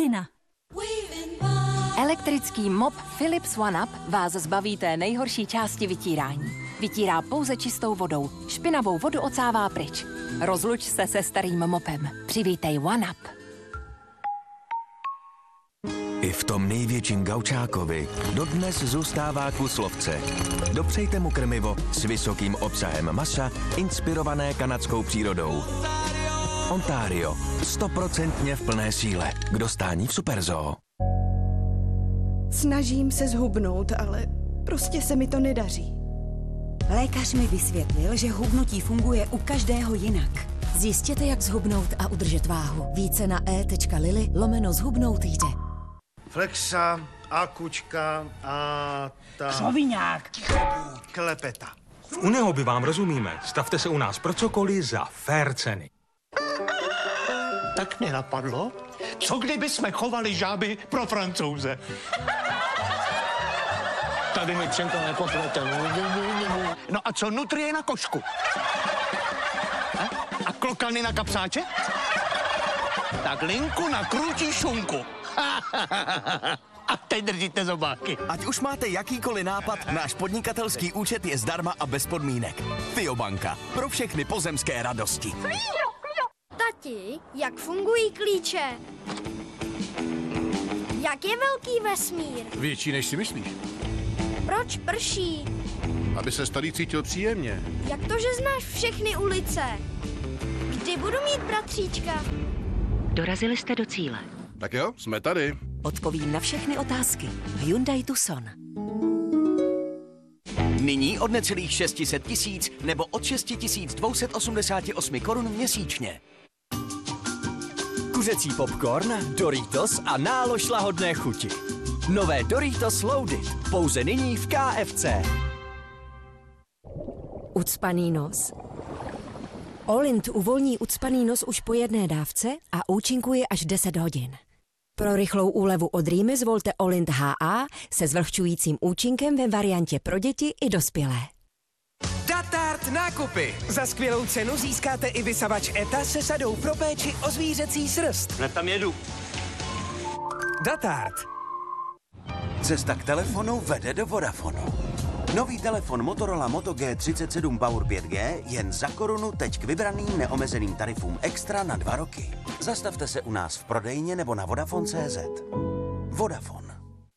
Purina. Elektrický mop Philips OneUp vás zbaví té nejhorší části vytírání. Vytírá pouze čistou vodou. Špinavou vodu ocává pryč. Rozluč se se starým mopem. Přivítej OneUp. I v tom největším gaučákovi dodnes zůstává kus lovce. Dopřejte mu krmivo s vysokým obsahem masa, inspirované kanadskou přírodou. Ontario. 100% v plné síle. K dostání v Superzoo. Snažím se zhubnout, ale prostě se mi to nedaří. Lékař mi vysvětlil, že hubnutí funguje u každého jinak. Zjistěte, jak zhubnout a udržet váhu. Více na e.lili/zhubnout jde. Flexa, akučka a ta... Křoviňák. Klepeta. V Unihoby vám rozumíme. Stavte se u nás pro cokoliv za fair ceny. Tak mě napadlo, co kdyby jsme chovali žáby pro Francouze? Tady mi Čenka nepoplete. No a co nutrie na košku? A klokany na kapsáče? Tak linku na krůčí šunku. A teď držíte zobáky. Ať už máte jakýkoliv nápad, náš podnikatelský účet je zdarma a bez podmínek. FIObanka. Pro všechny pozemské radosti. Tati, jak fungují klíče? Jak je velký vesmír? Větší, než si myslíš. Proč prší? Aby se starý cítil příjemně. Jak to, že znáš všechny ulice? Kdy budu mít bratříčka? Dorazili jste do cíle. Tak jo, jsme tady. Odpovím na všechny otázky. Hyundai Tucson. Nyní od necelých 600 000 nebo od 6 288 korun měsíčně. Kuřecí popcorn, Doritos a nálož lahodné chuti. Nové Doritos Loaded. Pouze nyní v KFC. Ucpaný nos. Olint uvolní ucpaný nos už po jedné dávce a účinkuje až 10 hodin. Pro rychlou úlevu od rýmy zvolte Olint HA se zvlhčujícím účinkem ve variantě pro děti i dospělé. Datart nákupy. Za skvělou cenu získáte i vysavač ETA se sadou pro péči o zvířecí srst. Hned tam jedu. Datart. Cesta k telefonu vede do Vodafonu. Nový telefon Motorola Moto G37 Power 5G jen za korunu teď k vybraným neomezeným tarifům extra na 2 roky. Zastavte se u nás v prodejně nebo na Vodafone.cz. Vodafone.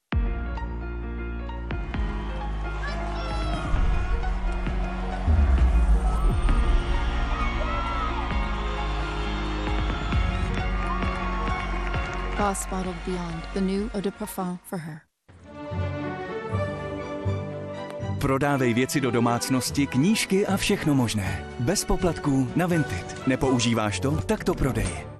Boss Bottled Beyond, the new eau de parfum for her. Prodávej věci do domácnosti, knížky a všechno možné. Bez poplatků na Vinted. Nepoužíváš to? Tak to prodej.